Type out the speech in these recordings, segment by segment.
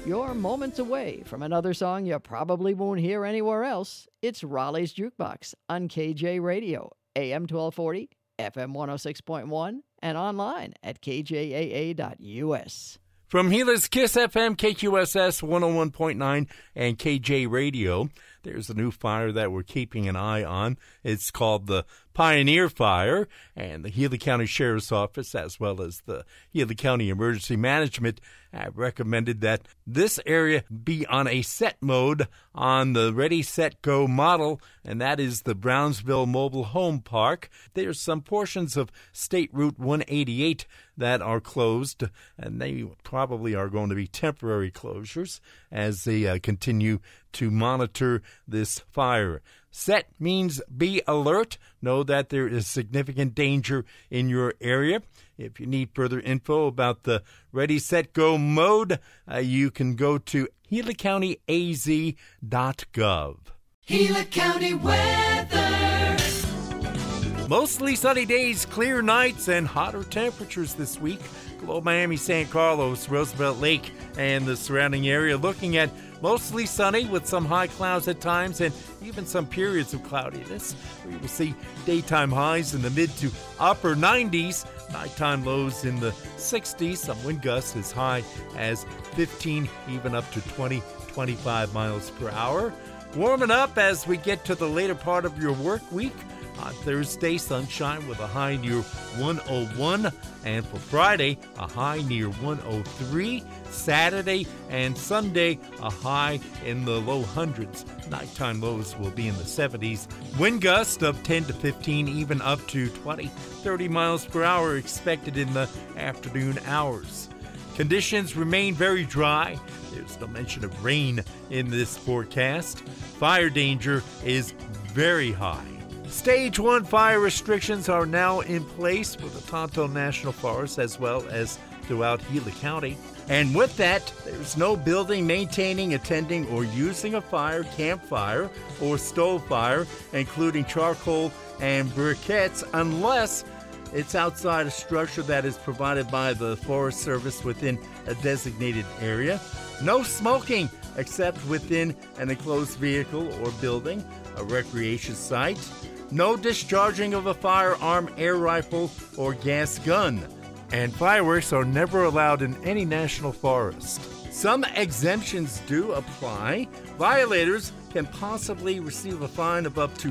You're moments away from another song you probably won't hear anywhere else. It's Raleigh's Jukebox on KJ Radio, AM 1240, FM 106.1, and online at kjaa.us. From Gila's Kiss FM, KQSS 101.9, and KJ Radio, there's a new fire that we're keeping an eye on. It's called the Pioneer Fire, and the Gila County Sheriff's Office, as well as the Gila County Emergency Management, have recommended that this area be on a set mode on the Ready, Set, Go model, and that is the Brownsville Mobile Home Park. There's some portions of State Route 188 that are closed, and they probably are going to be temporary closures as they continue to monitor this fire. Set means be alert. Know that there is significant danger in your area. If you need further info about the Ready, Set, Go mode, you can go to gilacountyaz.gov. Gila County weather. Mostly sunny days, clear nights, and hotter temperatures this week. Globe Miami, San Carlos, Roosevelt Lake, and the surrounding area looking at mostly sunny with some high clouds at times and even some periods of cloudiness. We will see daytime highs in the mid to upper 90s, nighttime lows in the 60s, some wind gusts as high as 15, even up to 20, 25 miles per hour. Warming up as we get to the later part of your work week. On Thursday, sunshine with a high near 101, and for Friday, a high near 103. Saturday and Sunday, a high in the low hundreds. Nighttime lows will be in the 70s. Wind gust of 10 to 15, even up to 20, 30 miles per hour expected in the afternoon hours. Conditions remain very dry. There's no mention of rain in this forecast. Fire danger is very high. Stage 1 fire restrictions are now in place for the Tonto National Forest as well as throughout Gila County. And with that, there's no building, maintaining, attending, or using a fire, campfire, or stove fire, including charcoal and briquettes, unless it's outside a structure that is provided by the Forest Service within a designated area. No smoking except within an enclosed vehicle or building, a recreation site. No discharging of a firearm, air rifle, or gas gun. And fireworks are never allowed in any national forest. Some exemptions do apply. Violators can possibly receive a fine of up to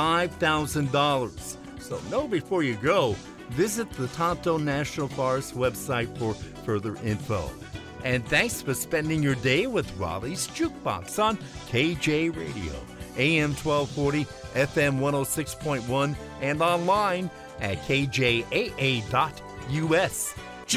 $5,000. So know before you go. Visit the Tonto National Forest website for further info. And thanks for spending your day with Raleigh's Jukebox on KJ Radio, AM 1240, FM 106.1, and online at kjaa.us.